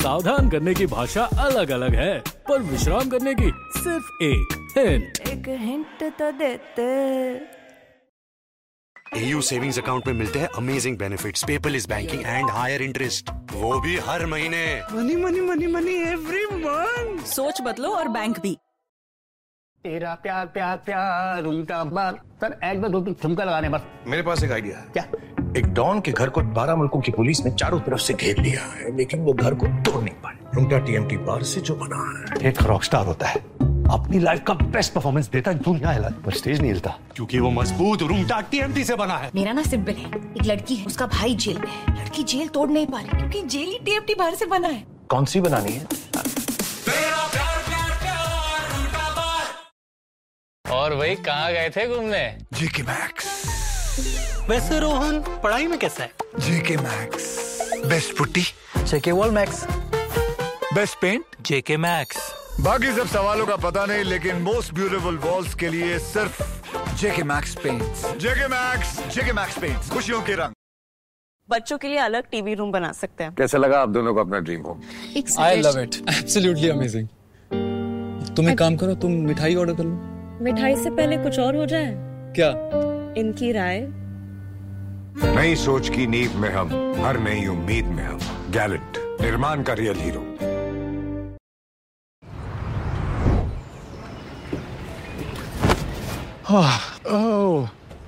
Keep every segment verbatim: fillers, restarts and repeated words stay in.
सावधान करने की भाषा अलग अलग है, पर विश्राम करने की सिर्फ एक हिंट। एक हिंट तो देते। एयू सेविंग्स अकाउंट में मिलते हैं amazing benefits, paperless banking and higher interest, वो भी हर महीने। Money money money money every month. सोच बदलो और बैंक भी। तेरा प्यार प्यार प्यार उल्टा बार। सर एक दो दो ठुमका लगाने बस। मेरे पास एक आइडिया है। क्या? एक डॉन के घर को बारह मुल्कों की पुलिस ने चारों तरफ से घेर लिया है, लेकिन वो घर को तोड़ नहीं पाए। रुंगटा टीएमटी बार से जो बना है, एक रॉकस्टार होता है, अपनी लाइफ का बेस्ट परफॉर्मेंस देता है, दुनिया हिला पर स्टेज नहीं हिलता, क्योंकि वो मजबूत रुंगटा टीएमटी से बना है। मेरा ना सिंपल है, एक लड़की है, उसका भाई जेल में है, लड़की जेल तोड़ नहीं पा रही क्योंकि जेल ही टीएमटी बाहर से बना है। कौन सी बनानी है? और भाई कहाँ गए थे घूमने? जेके मैक्स। वैसे रोहन पढ़ाई में कैसा है? जेके मैक्स बेस्ट पुट्टी, जेके वॉल मैक्स बेस्ट पेंट, जेके मैक्स। बाकी सब सवालों का पता नहीं, लेकिन मोस्ट ब्यूटीफुल वॉल्स के लिए सिर्फ जेके मैक्स पेंट्स। जेके मैक्स, जेके मैक्स पेंट्स, खुशियों के रंग। बच्चों के लिए अलग टीवी रूम बना सकते हैं। कैसा लगा आप दोनों को अपना dream home? I love it, absolutely amazing. तुम एक काम करो, तुम मिठाई ऑर्डर कर लो। मिठाई से पहले कुछ और हो जाए क्या? इनकी राय। नई सोच की नींव में हम, हर नई उम्मीद में हम। गैलेंट, निर्माण का रियल हीरो। ओह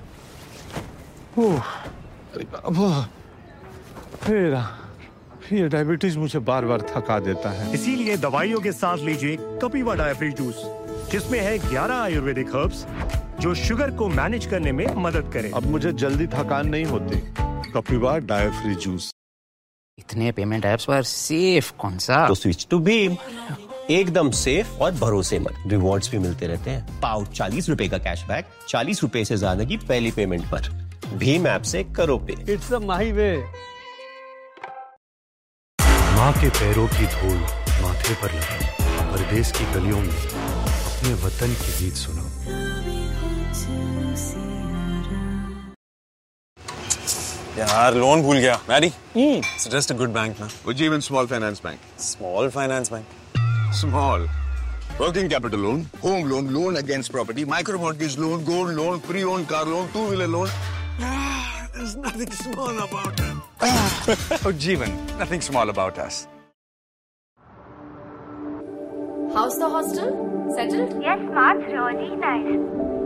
ओह फिर ये डायबिटीज मुझे बार बार थका देता है। इसीलिए दवाइयों के साथ लीजिए कपिवा डायफ्री जूस, जिसमें है ग्यारह आयुर्वेदिक हर्ब्स जो शुगर को मैनेज करने में मदद करें। अब मुझे जल्दी थकान नहीं होती। कपिवा डायफ्री जूस। इतने पेमेंट ऐप्स पर सेफ कौन सा? तो स्विच टू भीम, एकदम सेफ और भरोसेमंद। रिवॉर्ड्स भी मिलते रहते हैं। पाओ चालीस रुपए का कैशबैक, चालीस रुपए से ज्यादा की पहली पेमेंट पर। भीम ऐप से करो पे। इट्स अ माही वे। माँ के पैरों की धूल माथे पर लगी, परदेश की गलियों में अपने वतन की गीत सुनो। यार लोन भूल गया। Mary, suggest a good bank ना। Ujjivan small finance bank. Small finance bank. Small working capital loan, home loan, loan against property, micro mortgage loan, gold loan, pre owned car loan, two wheeler loan. There's nothing small about it. Ujjivan, nothing small about us. How's the hostel? Settled? Yes, Mark's really nice.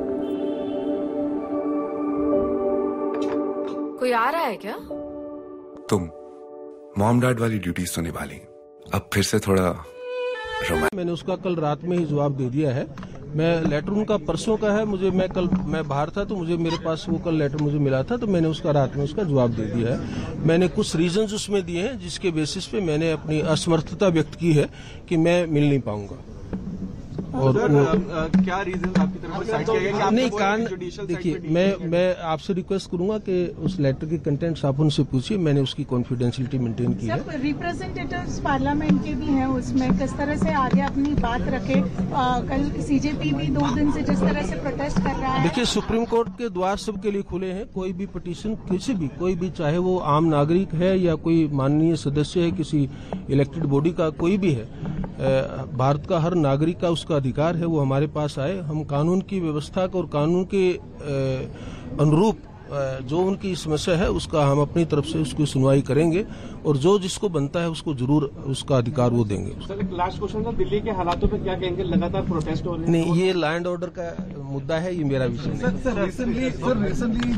कोई आ रहा है क्या? तुम mom dad वाली duties तो निभा ली, अब फिर से थोड़ा रोमांस। मैंने उसका कल रात में ही जवाब दे दिया है। मैं लेटर उनका परसों का है, मुझे मैं कल मैं बाहर था तो मुझे मेरे पास वो कल लेटर मुझे मिला था, तो मैंने उसका रात में उसका जवाब दे दिया है। मैंने कुछ रीजंस उसमें दिए हैं जिसके बेसिस पे मैंने अपनी असमर्थता व्यक्त की है कि मैं मिल नहीं पाऊंगा। और वो क्या रीजन आपकी तरफ से साइड किया गया? क्या नहीं कारण देखिए, मैं मैं आपसे रिक्वेस्ट करूंगा कि उस लेटर के कंटेंट्स आप उनसे पूछिए। मैंने उसकी कॉन्फिडेंशियलिटी मेंटेन की है। रिप्रेजेंटेटिव्स पार्लियामेंट के भी हैं, उसमें किस तरह से आगे अपनी बात रखे। आ, कल सीजेपी भी दो दिन से जिस तरह से प्रोटेस्ट कर रहा है। देखिए, सुप्रीम कोर्ट के द्वार सबके लिए खुले हैं। कोई भी पिटीशन किसी भी कोई भी, चाहे वो आम नागरिक है या कोई माननीय सदस्य है किसी इलेक्टेड बॉडी का, कोई भी है, भारत का हर नागरिक का उसका अधिकार है वो हमारे पास आए। हम कानून की व्यवस्था को और कानून के अनुरूप जो उनकी समस्या है उसका हम अपनी तरफ से उसकी सुनवाई करेंगे और जो जिसको बनता है उसको जरूर उसका अधिकार वो देंगे। सर एक लास्ट क्वेश्चन था, दिल्ली के हालातों पे क्या कहेंगे? लगातार प्रोटेस्ट हो रहे हैं। नहीं, ये लैंड ऑर्डर का मुद्दा है, ये मेरा विषय नहीं। Sir recently sir recently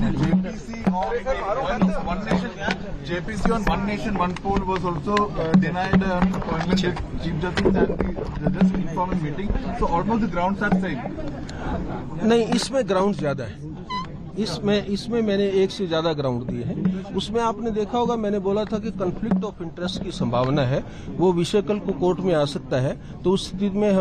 JPC on one nation one pole was also denied chief justice and जजेस informal meeting, so almost the grounds are same. नहीं, इसमें ग्राउंड ज्यादा है। इसमें इसमें मैंने एक से ज्यादा ग्राउंड दिए हैं। उसमें आपने देखा होगा मैंने बोला था कि कॉन्फ्लिक्ट ऑफ इंटरेस्ट की संभावना है, वो विषय कल को कोर्ट में आ सकता है। तो उस स्थिति में